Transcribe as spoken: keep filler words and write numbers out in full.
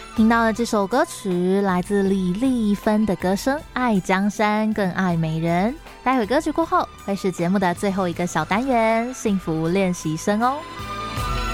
听到的这首歌曲来自李丽芬的歌声《爱江山更爱美人》。待会歌曲过后会是节目的最后一个小单元——幸福练习生哦。